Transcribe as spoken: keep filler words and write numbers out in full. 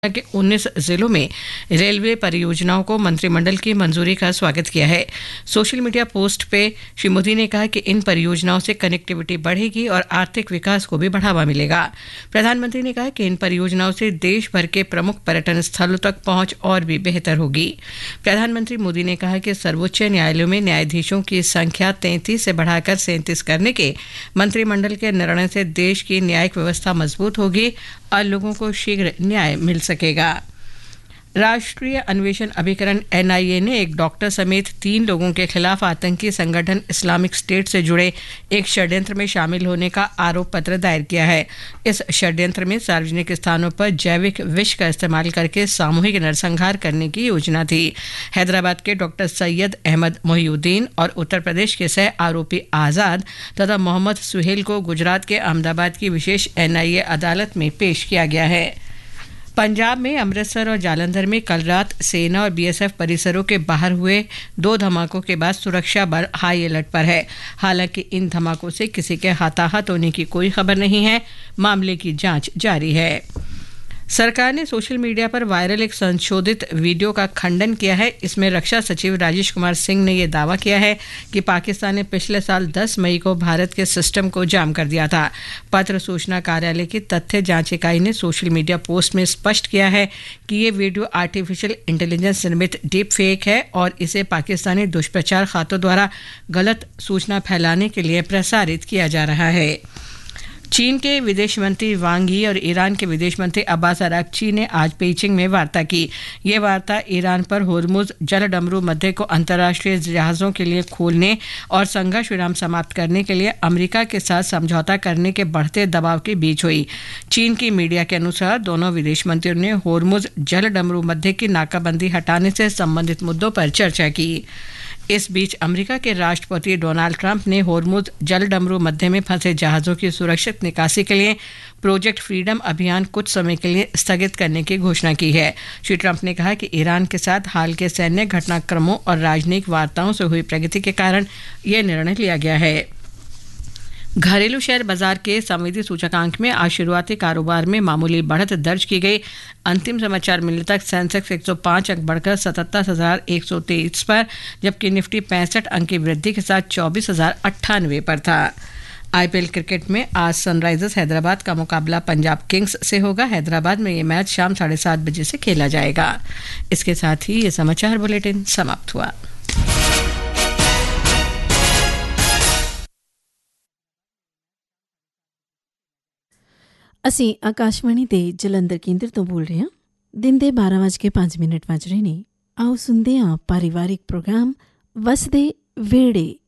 के उन्नीस जिलों में रेलवे परियोजनाओं को मंत्रिमंडल की मंजूरी का स्वागत किया है। सोशल मीडिया पोस्ट पे श्री मोदी ने कहा कि इन परियोजनाओं से कनेक्टिविटी बढ़ेगी और आर्थिक विकास को भी बढ़ावा मिलेगा। प्रधानमंत्री ने कहा कि इन परियोजनाओं से देश भर के प्रमुख पर्यटन स्थलों तक पहुंच और भी बेहतर होगी। प्रधानमंत्री मोदी ने कहा कि सर्वोच्च न्यायालयों में न्यायाधीशों की संख्या तैंतीस से बढ़ाकर सैंतीस करने के मंत्रिमंडल के निर्णय से देश की न्यायिक व्यवस्था मजबूत होगी और लोगों को शीघ्र न्याय मिल सकेगा। राष्ट्रीय अन्वेषण अभिकरण एन आई ए ने एक डॉक्टर समेत तीन लोगों के खिलाफ आतंकी संगठन इस्लामिक स्टेट से जुड़े एक षड्यंत्र में शामिल होने का आरोप पत्र दायर किया है। इस षड्यंत्र में सार्वजनिक स्थानों पर जैविक विष का इस्तेमाल करके सामूहिक नरसंहार करने की योजना थी। हैदराबाद के डॉक्टर सैयद अहमद मोहिउद्दीन और उत्तर प्रदेश के सह आरोपी आज़ाद तथा मोहम्मद सुहेल को गुजरात के अहमदाबाद की विशेष एन आई ए अदालत में पेश किया गया है। पंजाब में अमृतसर और जालंधर में कल रात सेना और बी एस एफ परिसरों के बाहर हुए दो धमाकों के बाद सुरक्षा बल हाई अलर्ट पर है। हालांकि इन धमाकों से किसी के हताहत होने की कोई खबर नहीं है। मामले की जांच जारी है। सरकार ने सोशल मीडिया पर वायरल एक संशोधित वीडियो का खंडन किया है। इसमें रक्षा सचिव राजेश कुमार सिंह ने यह दावा किया है कि पाकिस्तान ने पिछले साल दस मई को भारत के सिस्टम को जाम कर दिया था। पत्र सूचना कार्यालय की तथ्य जांच इकाई ने सोशल मीडिया पोस्ट में स्पष्ट किया है कि ये वीडियो आर्टिफिशियल इंटेलिजेंस निर्मित डीप फेक है और इसे पाकिस्तानी दुष्प्रचार खातों द्वारा गलत सूचना फैलाने के लिए प्रसारित किया जा रहा है। चीन के विदेश मंत्री वांग यी और ईरान के विदेश मंत्री अब्बास अरागची ने आज पेइचिंग में वार्ता की। ये वार्ता ईरान पर होर्मुज जलडमरू मध्य को अंतर्राष्ट्रीय जहाज़ों के लिए खोलने और संघर्ष विराम समाप्त करने के लिए अमेरिका के साथ समझौता करने के बढ़ते दबाव के बीच हुई। चीन की मीडिया के अनुसार दोनों विदेश मंत्रियों ने होर्मुज जलडमरू मध्य की नाकाबंदी हटाने से संबंधित मुद्दों पर चर्चा की। इस बीच अमेरिका के राष्ट्रपति डोनाल्ड ट्रंप ने होर्मुज जलडमरू मध्य में फंसे जहाज़ों की सुरक्षित निकासी के लिए प्रोजेक्ट फ्रीडम अभियान कुछ समय के लिए स्थगित करने की घोषणा की है। श्री ट्रंप ने कहा कि ईरान के साथ हाल के सैन्य घटनाक्रमों और राजनयिक वार्ताओं से हुई प्रगति के कारण यह निर्णय लिया गया है। घरेलू शेयर बाजार के संवेदी सूचकांक में आज शुरुआती कारोबार में मामूली बढ़त दर्ज की गई। अंतिम समाचार मिलने तक सेंसेक्स एक सौ पाँच अंक बढ़कर सतहत्तर हजार एक सौ तेईस पर, जबकि निफ्टी पैंसठ अंक की वृद्धि के साथ चौबीस हजार अट्ठानवे पर था। आई पी एल क्रिकेट में आज सनराइजर्स हैदराबाद का मुकाबला पंजाब किंग्स से होगा। हैदराबाद में ये मैच शाम साढ़े सात बजे से खेला जाएगा। इसके साथ ही ये समाचार बुलेटिन समाप्त हुआ। ਅਸੀਂ ਆਕਾਸ਼ਵਾਣੀ ਦੇ ਜਲੰਧਰ ਕੇਂਦਰ ਤੋਂ ਬੋਲ ਰਹੇ ਹਾਂ। ਦਿਨ ਦੇ ਬਾਰਾਂ ਵੱਜ ਕੇ ਪੰਜ ਮਿੰਟ ਵੱਜ ਰਹੇ ਨੇ। ਆਓ ਸੁਣਦੇ ਹਾਂ ਪਰਿਵਾਰਿਕ ਪ੍ਰੋਗਰਾਮ ਵਸਦੇ ਵੇੜੇ।